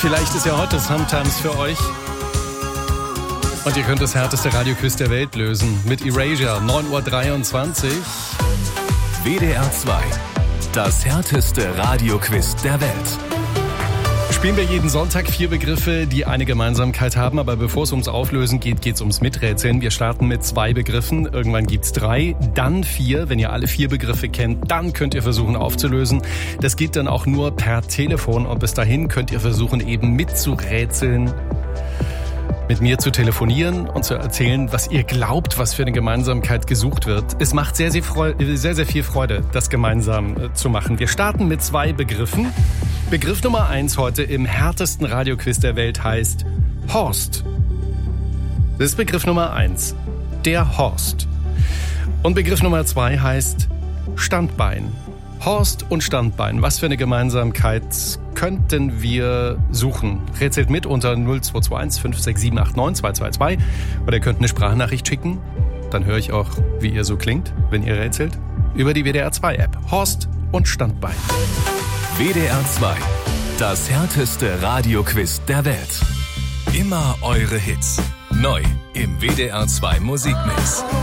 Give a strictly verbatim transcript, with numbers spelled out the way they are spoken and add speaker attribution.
Speaker 1: Vielleicht ist ja heute Sometimes für euch. Und ihr könnt das härteste Radioquiz der Welt lösen. Mit Erasure, neun Uhr dreiundzwanzig.
Speaker 2: W D R zwei, das härteste Radioquiz der Welt.
Speaker 1: Spielen wir jeden Sonntag vier Begriffe, die eine Gemeinsamkeit haben. Aber bevor es ums Auflösen geht, geht es ums Miträtseln. Wir starten mit zwei Begriffen. Irgendwann gibt's drei, dann vier. Wenn ihr alle vier Begriffe kennt, dann könnt ihr versuchen aufzulösen. Das geht dann auch nur per Telefon. Und bis dahin könnt ihr versuchen, eben mitzurätseln, mit mir zu telefonieren und zu erzählen, was ihr glaubt, was für eine Gemeinsamkeit gesucht wird. Es macht sehr, sehr, Freude, sehr, sehr viel Freude, das gemeinsam äh, zu machen. Wir starten mit zwei Begriffen. Begriff Nummer eins heute im härtesten Radioquiz der Welt heißt Horst. Das ist Begriff Nummer eins, der Horst. Und Begriff Nummer zwei heißt Standbein. Horst und Standbein, was für eine Gemeinsamkeit könnten wir suchen? Rätselt mit unter null zwei zwei eins fünf sechs sieben acht neun zwei zwei zwei oder ihr könnt eine Sprachnachricht schicken. Dann höre ich auch, wie ihr so klingt, wenn ihr rätselt. Über die W D R zwei App. Horst und Standbein.
Speaker 2: W D R zwei, das härteste Radioquiz der Welt. Immer eure Hits. Neu im W D R zwei Musikmix.